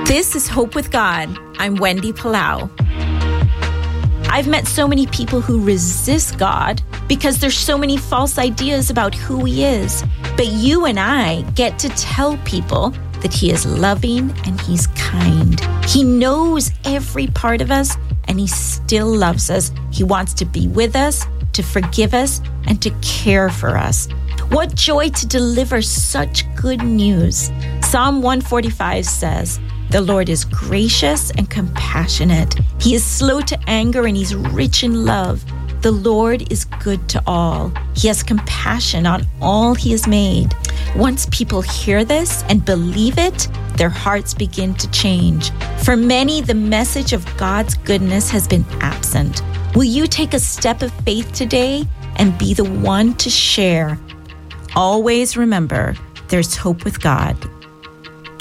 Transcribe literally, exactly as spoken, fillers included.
This is Hope with God. I'm Wendy Palau. I've met so many people who resist God because there's so many false ideas about who He is. But you and I get to tell people that He is loving and He's kind. He knows every part of us and He still loves us. He wants to be with us, to forgive us, and to care for us. What joy to deliver such good news. Psalm one forty-five says, "The Lord is gracious and compassionate. He is slow to anger and He's rich in love. The Lord is good to all. He has compassion on all He has made." Once people hear this and believe it, their hearts begin to change. For many, the message of God's goodness has been absent. Will you take a step of faith today and be the one to share? Always remember, there's hope with God.